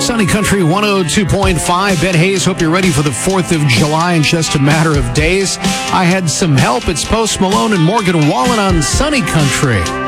Sunny Country 102.5. Ben Hayes, hope you're ready for the 4th of July in just a matter of days. I had some help. It's Post Malone and Morgan Wallen on Sunny Country.